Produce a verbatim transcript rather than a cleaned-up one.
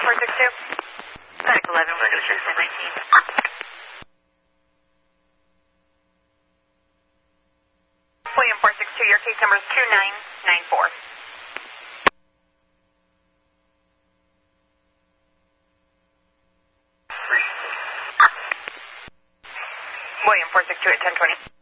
four six two. Medic eleven, William six nineteen. William four six two, your case number is two nine nine four. William four six two at ten twenty.